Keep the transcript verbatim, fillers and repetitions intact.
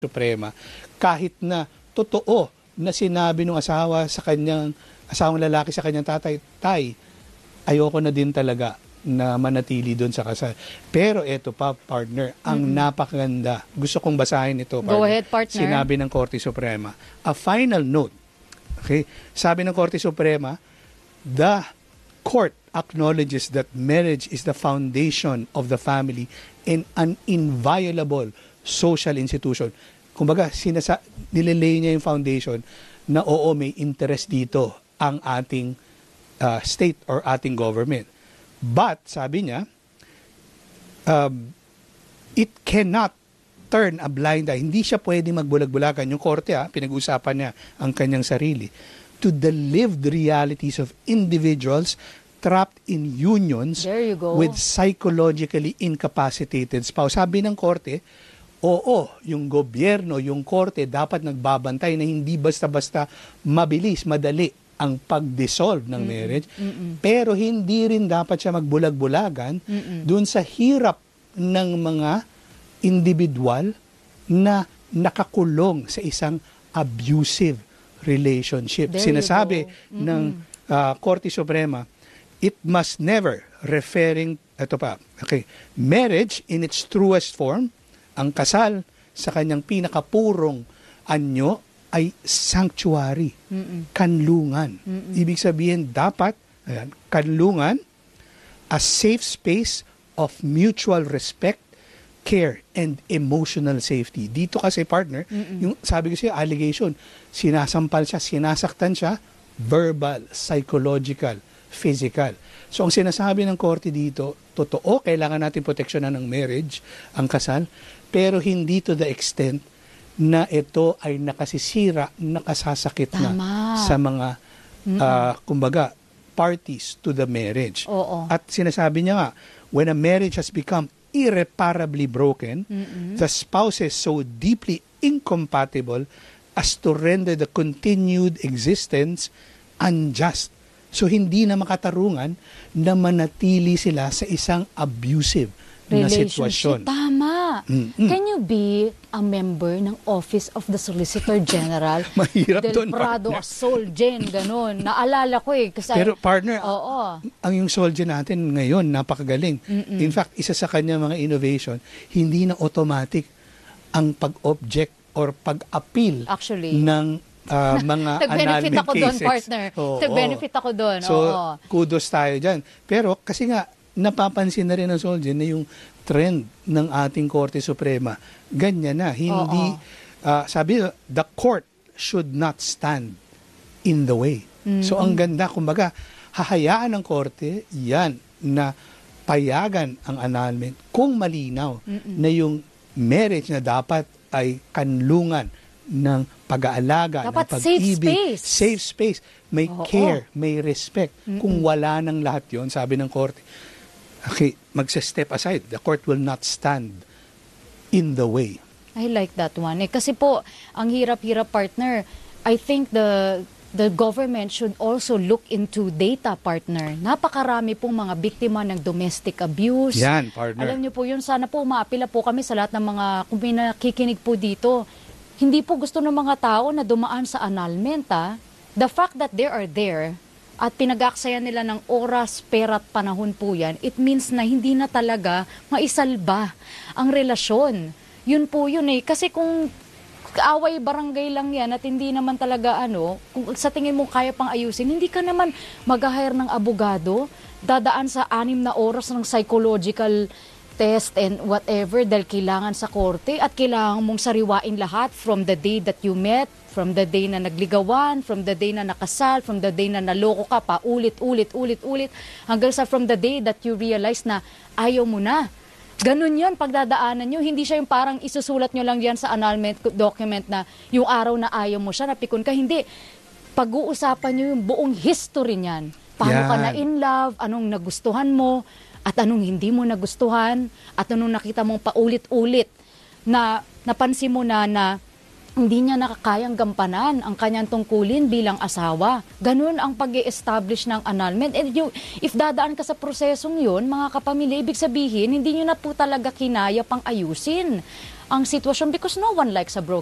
Suprema, kahit na totoo na sinabi ng asawa sa kanyang asawang lalaki sa kanyang tatay, tay, ayoko na din talaga na manatili doon sa kasal. Pero eto pa, partner, ang mm-hmm. napakaganda. Gusto kong basahin ito, partner. Go ahead, partner. Sinabi ng Korte Suprema. A final note. Okay? Sabi ng Korte Suprema, the court acknowledges that marriage is the foundation of the family and an inviolable social institution. Kumbaga, sinasa nililay niya yung foundation na oo, may interest dito ang ating uh, state or ating government. But, sabi niya, um, it cannot turn a blind eye. Hindi siya pwede magbulag-bulagan. Yung korte, ha, pinag-usapan niya ang kanyang sarili. To the lived realities of individuals trapped in unions with psychologically incapacitated spouse. Sabi ng korte, oo, yung gobyerno, yung korte, dapat nagbabantay na hindi basta-basta mabilis, madali ang pag-dissolve ng marriage. Mm-mm. Pero hindi rin dapat siya magbulag-bulagan dun sa hirap ng mga individual na nakakulong sa isang abusive relationship. There Sinasabi ng uh, Korte Suprema, it must never, referring, ito pa, okay, marriage in its truest form, ang kasal sa kanyang pinakapurong anyo ay sanctuary, Mm-mm. kanlungan. Mm-mm. Ibig sabihin, dapat, ayan, kanlungan, a safe space of mutual respect, care, and emotional safety. Dito kasi, partner, Mm-mm. yung sabi ko siya, allegation, sinasampal siya, sinasaktan siya, verbal, psychological, physical. So, ang sinasabi ng korte dito, totoo, kailangan natin proteksyonan ng marriage, ang kasal, pero hindi to the extent na ito ay nakasisira, nakasasakit Tama. na sa mga, uh, kumbaga, parties to the marriage. Oo. At sinasabi niya nga, when a marriage has become irreparably broken, Mm-mm. the spouses so deeply incompatible as to render the continued existence unjust. So, hindi na makatarungan na manatili sila sa isang abusive na sitwasyon. Tama. Mm-mm. Can you be a member ng Office of the Solicitor General? Mahirap Del doon, Prado partner. Solgen, ganun. Naalala ko eh. Kasi, Pero partner, oo. ang yung Solgen natin ngayon, napakagaling. Mm-mm. In fact, isa sa kanya mga innovation, hindi na automatic ang pag-object or pag-appeal Actually. ng uh, mga Nag-benefit annulment ako doon, cases. partner. Oo, Nag-benefit ako doon. So, oo. kudos tayo dyan. Pero kasi nga, napapansin na rin ng Solgen na yung trend ng ating Korte Suprema. Ganyan na. Hindi, uh, sabi, the court should not stand in the way. Mm-hmm. So, ang ganda, kumbaga, hahayaan ng korte, yan, na payagan ang annulment kung malinaw Mm-mm. na yung marriage na dapat ay kanlungan ng pag-aalaga, dapat ng pag-ibig, safe space. Safe space. May Oo. care, may respect. Mm-mm. Kung wala ng lahat yon, sabi ng korte, okay, magsa-step aside. The court will not stand in the way. I like that one. Eh, kasi po, ang hirap-hirap, partner, I think the the government should also look into data, partner. Napakarami pong mga biktima ng domestic abuse. Yan, partner. Alam niyo po yun, sana po maapila po kami sa lahat ng mga, kung may nakikinig po dito, hindi po gusto ng mga tao na dumaan sa annulment, ha? The fact that they are there, at pinag-aksaya nila ng oras, pera at panahon po yan, it means na hindi na talaga maisalba ang relasyon. Yun po yun eh. Kasi kung kaaway barangay lang yan at hindi naman talaga ano, kung sa tingin mo kaya pang ayusin, hindi ka naman mag-hire ng abogado, dadaan sa anim na oras ng psychological test and whatever dahil kailangan sa korte at kailangan mong sariwain lahat from the day that you met, from the day na nagligawan, from the day na nakasal, from the day na naloko ka pa, ulit, ulit, ulit, ulit, hanggang sa from the day that you realize na ayaw mo na. Ganun yun, pagdadaanan nyo. Hindi siya yung parang isusulat nyo lang yan sa annulment document na yung araw na ayaw mo siya, napikon ka. Hindi. Pag-uusapan nyo yung buong history niyan. Paano Yan. ka na in love, anong nagustuhan mo, at anong hindi mo nagustuhan, at anong nakita mong paulit-ulit na napansin mo na na hindi niya nakakayang gampanan ang kanyang tungkulin bilang asawa. Ganun ang pag-i-establish ng annulment. And yung, if dadaan ka sa prosesong yun, mga kapamilya, ibig sabihin, hindi niyo na po talaga kinaya pang ayusin ang sitwasyon because no one likes a broken